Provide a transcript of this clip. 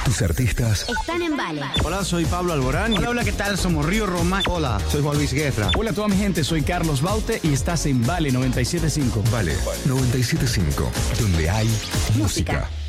Tus artistas Están en Vale. Hola, soy Pablo Alborán. Hola, ¿qué tal? Somos Río Roma. Hola, soy Juan Luis Guerra. Hola a toda mi gente, soy Carlos Baute y estás en Vale 97.5. Vale 97.5, donde hay música.